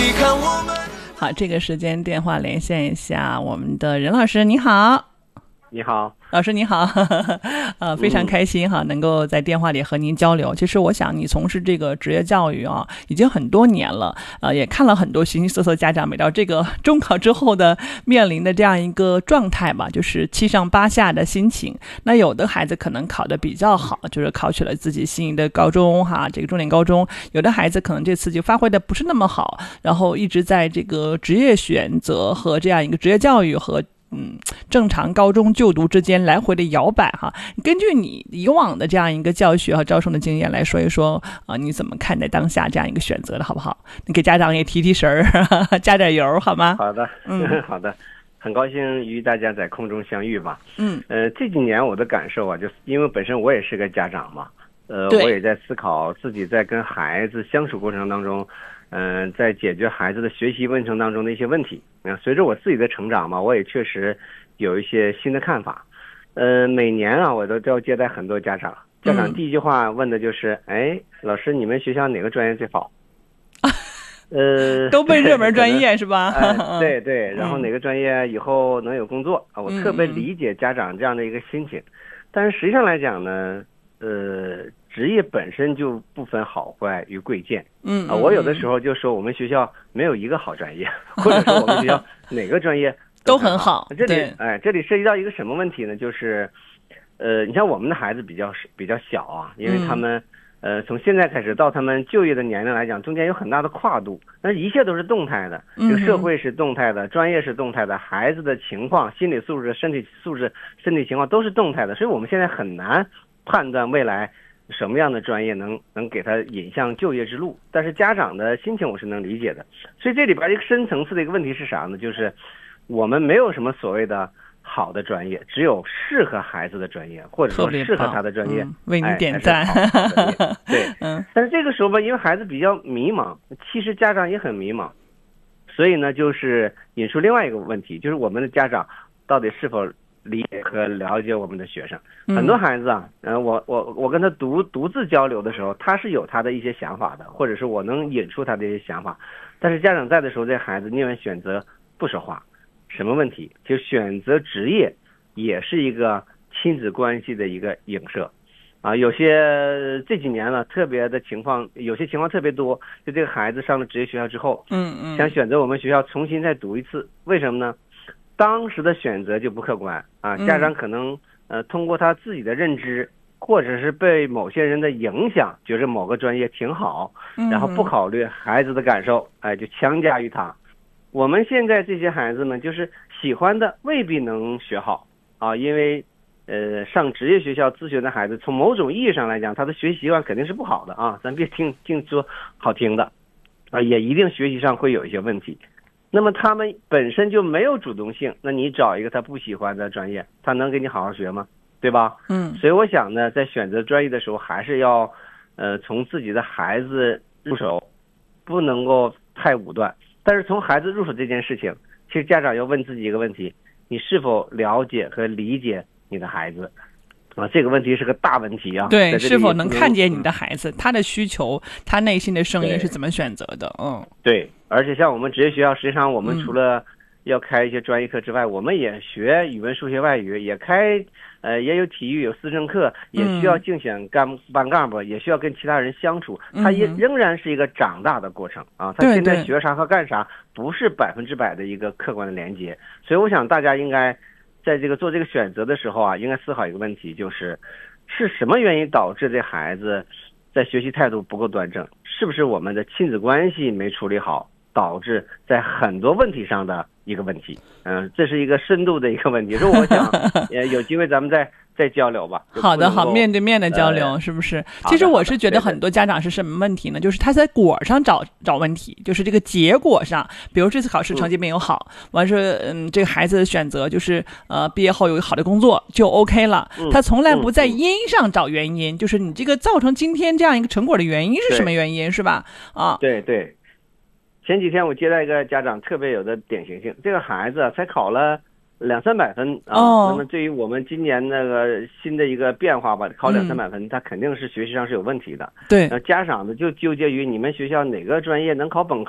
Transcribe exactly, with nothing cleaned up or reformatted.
看我们。 好，这个时间电话连线一下我们的任老师，你好。 你好， 老师你好，呃，非常开心哈，能够在电话里和您交流。其实我想你从事这个职业教育啊，已经很多年了，呃，也看了很多形形色色家长每到这个中考之后的面临的这样一个状态吧，就是七上八下的心情。那有的孩子可能考得比较好，就是考取了自己心仪的高中哈，这个重点高中；有的孩子可能这次就发挥的不是那么好，然后一直在这个职业选择和这样一个职业教育和嗯，正常高中就读之间来回的摇摆哈。根据你以往的这样一个教学和招生的经验来说一说啊，你怎么看待当下这样一个选择的好不好？你给家长也提提神儿，加点油好吗？ 好的，嗯，好的，很高兴与大家在空中相遇吧。 嗯， 呃，这几年我的感受啊，就是因为本身我也是个家长嘛，呃，我也在思考自己在跟孩子相处过程当中。嗯、呃，在解决孩子的学习过程当中的一些问题，啊、呃，随着我自己的成长嘛，我也确实有一些新的看法。呃，每年啊，我都都要接待很多家长，家长第一句话问的就是，哎、嗯，老师，你们学校哪个专业最好？呃， 都问热门专业是吧？ 呃、对对，然后哪个专业以后能有工作啊？我特别理解家长这样的一个心情，嗯、但是实际上来讲呢，呃。职业本身就不分好坏与贵贱， 嗯啊，我有的时候就说我们学校没有一个好专业，或者说我们学校哪个专业都很好。 这里，哎，这里涉及到一个什么问题呢？就是，呃，你像我们的孩子比较比较小啊，因为他们，嗯、呃，从现在开始到他们就业的年龄来讲，中间有很大的跨度，但是一切都是动态的，这个社会是动态的，专业是动态的，孩子的情况、心理素质、身体素质、身体情况都是动态的，所以我们现在很难判断未来。什么样的专业能能给他引向就业之路？但是家长的心情我是能理解的，所以这里边一个深层次的一个问题是啥呢？就是我们没有什么所谓的好的专业，只有适合孩子的专业，或者说适合他的专业。 嗯、为你点赞。 哎、对， 嗯。 但是这个时候吧，因为孩子比较迷茫，其实家长也很迷茫，所以呢，就是引出另外一个问题，就是我们的家长到底是否理解和了解我们的学生，很多孩子啊，呃，我我我跟他独独自交流的时候，他是有他的一些想法的，或者是我能引出他的一些想法，但是家长在的时候，这孩子宁愿选择不说话，什么问题？就选择职业也是一个亲子关系的一个影射，啊，有些这几年呢，特别的情况，有些情况特别多，就这个孩子上了职业学校之后， 嗯嗯， 想选择我们学校重新再读一次，为什么呢？当时的选择就不客观啊，家长可能呃通过他自己的认知，或者是被某些人的影响，觉得某个专业挺好，然后不考虑孩子的感受，哎，就强加于他。我们现在这些孩子们就是喜欢的未必能学好啊，因为呃上职业学校自学的孩子，从某种意义上来讲，他的学习习惯肯定是不好的啊，咱别听听说好听的啊，也一定学习上会有一些问题。那么他们本身就没有主动性，那你找一个他不喜欢的专业，他能给你好好学吗？对吧？ 嗯， 所以我想呢，在选择专业的时候，还是要，呃，从自己的孩子入手，不能够太武断。但是从孩子入手这件事情，其实家长要问自己一个问题：你是否了解和理解你的孩子？啊，这个问题是个大问题啊。 对，是否能看见你的孩子，他的需求，他内心的声音是怎么选择的？嗯， 对。而且像我们职业学校，实际上我们除了要开一些专业课之外，嗯、我们也学语文、数学、外语，也开呃也有体育、有思政课，也需要竞选干班干部，也需要跟其他人相处，它也仍然是一个长大的过程啊。他现在学啥和干啥，不是百分之百的一个客观的连接。所以我想大家应该在这个做这个选择的时候啊，应该思考一个问题，就是是什么原因导致这孩子在学习态度不够端正？是不是我们的亲子关系没处理好？导致在很多问题上的一个问题，嗯、呃，这是一个深度的一个问题。所以我想，呃，有机会咱们再再交流吧。 好的，好，面对面的交流、呃、是不是？其实我是觉得很多家长是什么问题呢？就是他在果上找找问题，就是这个结果上，比如这次考试成绩没有好，完、嗯、是嗯，这个孩子的选择就是呃，毕业后有一个好的工作就 OK 了。 嗯、 他从来不在因上找原因、嗯嗯，就是你这个造成今天这样一个成果的原因是什么原因，是吧？啊， 对对。前几天我接待一个家长特别有的典型性，这个孩子才考了两三百分啊、哦，那么对于我们今年那个新的一个变化吧，考两三百分，嗯、他肯定是学习上是有问题的。 对， 呃，家长呢就纠结于你们学校哪个专业能考本科。